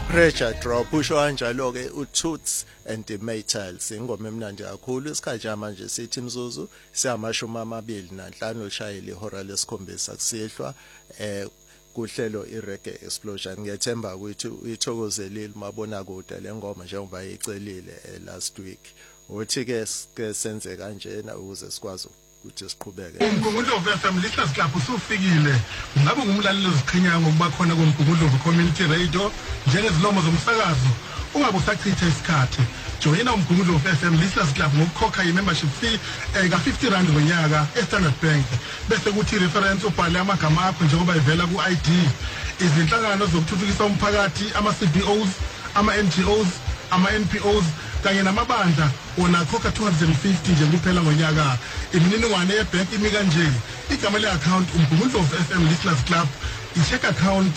Pressure drop usho kanjalo ke uToots and the Maytals ingoma emnandi kakhulu isikhathi manje sithi imzuzu sihamashumi 25 oshayile ihora lesikhombisa kusihlwa kuhlelo iReggae Explosion ngiyethemba ukuthi uyithokozelile mabona kude lengoma njengoba icelile last week uthi ke senze kanjena ukuze sikwazi ukuthi siqhubeke uMgungundlovu FM lihlasi club usufikile ngabe ngumlaleli oziqhinyanga ngokuba khona koMgungundlovu Community Radio njengezilomo zomsakazo ungabe usachitha isikhathi joyina uMgungundlovu FM lihlasi club ngokukhokha i-membership fee ka50 ngonyaka eStandard Bank bese kuthi reference ubhale amagama akho njengoba ivela ku-ID izinhlangano zokuthuthukisa umphakathi ama-CBOs ama-NGOs ama-NPOs kanye namabandla wona khokha 250 nje kuphela ngonyaka imininingwane yebank imi kanje igama le-account uMgungundlovu FM Listeners Club i-check account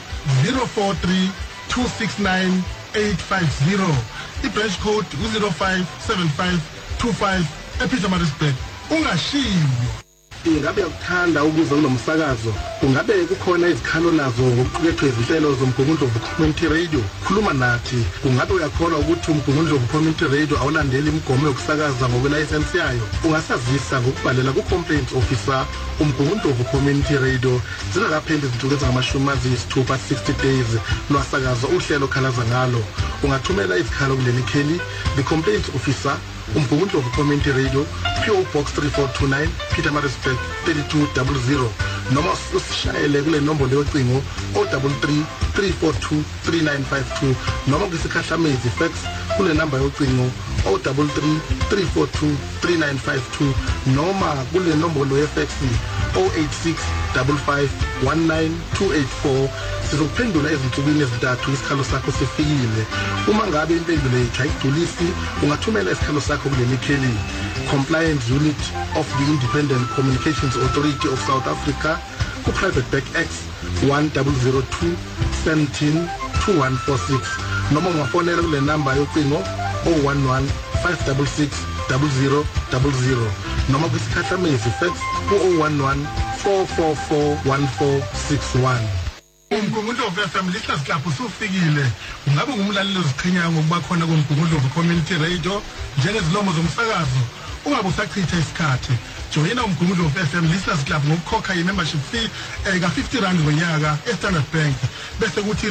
0432698850 i-branch code 057525 ePietermaritzburg ungashiwo. Ingabe ukuthanda ukuza kunomsakazo ungabe kukhona izikhalo nazo ngokuqukethwe izinhlelo zoMgungundlovu Community Radio khuluma nathi ungabe uyakholwa ukuthi uMgungundlovu Community Radio awulandeli imigomo yokusakaza ngokwelayisensi yayo ungasazisa ngokubhalela ku-complaints officer uMgungundlovu Community Radio zingakapheli izinsuku ezingama-60 days lwasakaza uhlelo khalaza ngalo ungathumela izikhalo kuleli kheli the complaints officer uMgungundlovu Community Radio PO Box 3429 Pietermaritzburg 3200 noma usishayele kule nombolo yocingo 033 342 3952 noma kwisikhahlamezi fax kule namba yocingo 033 342 3952 noma kule nombolo yefax 086 55 19284 sizokuphendula ezinsukwini ezintathu isikhalo sakho sifikile uma ngabe impendulo yethu ayigculisi ungathumela isikhalo sakho kuleli kheli Compliance Unit of the Independent Communications Authority of South Africa ku Private Back X 1002 17 2146 noma ungafonela kule namba yocingo 011 566 0000 noma kwisikhahlamezi fax ku 011 4441461 uMgungundlovu FM lihlasi club usufikile ungabe ngumlaleli oziqhinyanga ngokuba khona koMgungundlovu Community Radio njengezilomo zomsakazo ungabe usachitha isikhathi joyina uMgungundlovu FM lihlasi club ngokukhokha i-membership fee ka50 ngonyaka eStandard Bank bese kuthi